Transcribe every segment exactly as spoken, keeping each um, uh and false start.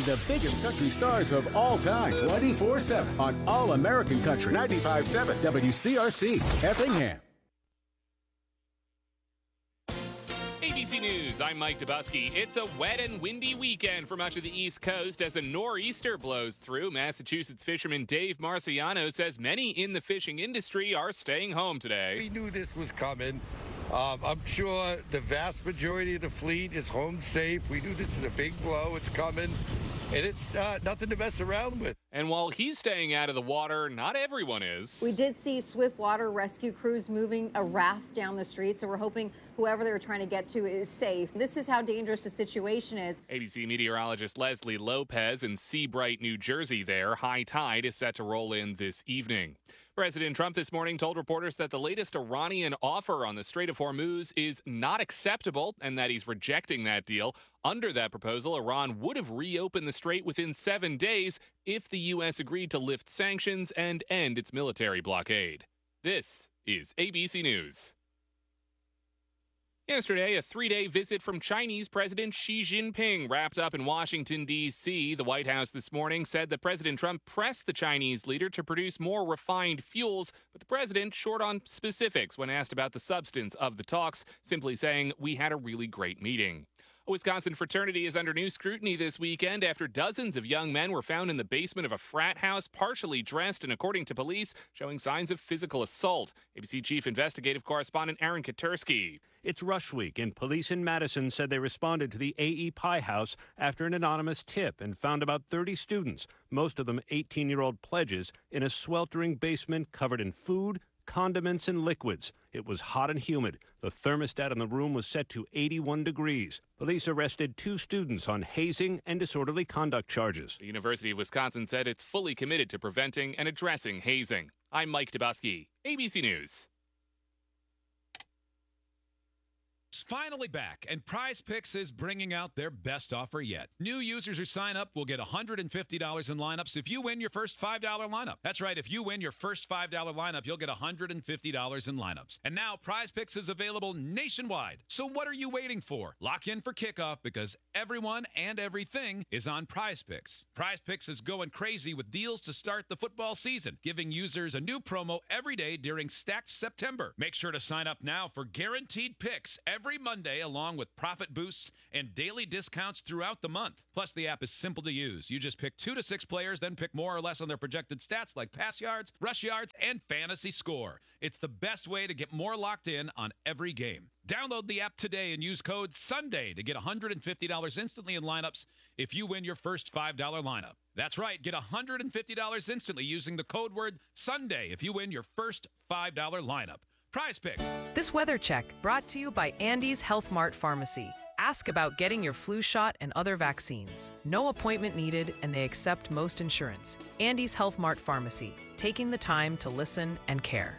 the biggest country stars of all time, twenty-four seven on All American Country ninety-five point seven W C R C, Effingham. A B C News, I'm Mike Dubusky. It's a wet and windy weekend for much of the East Coast as a nor'easter blows through. Massachusetts fisherman Dave Marciano says many in the fishing industry are staying home today. We knew this was coming. Um, I'm sure the vast majority of the fleet is home safe. We knew this is a big blow. It's coming. And it's uh, nothing to mess around with. And while he's staying out of the water, not everyone is. We did see swift water rescue crews moving a raft down the street, so we're hoping whoever they were trying to get to is safe. This is how dangerous the situation is. A B C meteorologist Leslie Lopez in Seabright, New Jersey there. High tide is set to roll in this evening. President Trump this morning told reporters that the latest Iranian offer on the Strait of Hormuz is not acceptable and that he's rejecting that deal. Under that proposal, Iran would have reopened the strait within seven days if the U S agreed to lift sanctions and end its military blockade. This is A B C News. Yesterday, a three-day visit from Chinese President Xi Jinping wrapped up in Washington, D C The White House this morning said that President Trump pressed the Chinese leader to produce more refined fuels, but the president short on specifics when asked about the substance of the talks, simply saying, "We had a really great meeting." A Wisconsin fraternity is under new scrutiny this weekend after dozens of young men were found in the basement of a frat house, partially dressed and, according to police, showing signs of physical assault. A B C Chief Investigative Correspondent Aaron Katersky. It's Rush Week, and police in Madison said they responded to the A E Pie House after an anonymous tip and found about thirty students, most of them eighteen-year-old pledges, in a sweltering basement covered in food, condiments, and liquids. It was hot and humid. The thermostat in the room was set to eighty-one degrees. Police arrested two students on hazing and disorderly conduct charges. The University of Wisconsin said it's fully committed to preventing and addressing hazing. I'm Mike Dubusky, A B C News. It's finally back, and Prize Picks is bringing out their best offer yet. New users who sign up will get one hundred fifty dollars in lineups if you win your first five dollar lineup. That's right, if you win your first five dollar lineup, you'll get one hundred fifty dollars in lineups. And now Prize Picks is available nationwide. So what are you waiting for? Lock in for kickoff because everyone and everything is on Prize Picks. Prize Picks is going crazy with deals to start the football season, giving users a new promo every day during Stacked September. Make sure to sign up now for guaranteed picks every Monday, along with profit boosts and daily discounts throughout the month. Plus, the app is simple to use. You just pick two to six players, then pick more or less on their projected stats like pass yards, rush yards, and fantasy score. It's the best way to get more locked in on every game. Download the app today and use code SUNDAY to get one hundred fifty dollars instantly in lineups if you win your first five dollar lineup. That's right, get one hundred fifty dollars instantly using the code word SUNDAY if you win your first five dollar lineup. Prize Pick. This weather check brought to you by Andy's Health Mart Pharmacy. Ask about getting your flu shot and other vaccines. No appointment needed, and they accept most insurance. Andy's Health Mart Pharmacy, taking the time to listen and care.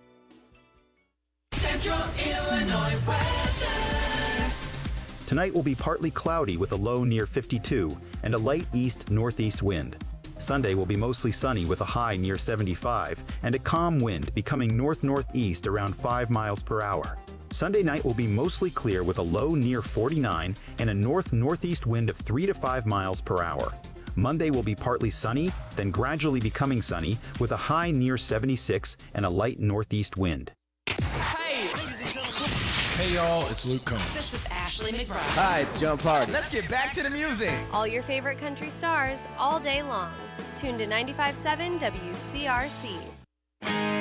Central Illinois weather. Tonight will be partly cloudy with a low near fifty-two and a light east-northeast wind. Sunday will be mostly sunny with a high near seventy-five and a calm wind becoming north-northeast around five miles per hour. Sunday night will be mostly clear with a low near forty-nine and a north-northeast wind of three to five miles per hour. Monday will be partly sunny, then gradually becoming sunny with a high near seventy-six and a light northeast wind. Hey! Hey y'all, it's Luke Combs. This is Ashley McBride. Hi, it's John Party. Let's get back to the music. All your favorite country stars all day long. Tune to ninety-five point seven W C R C.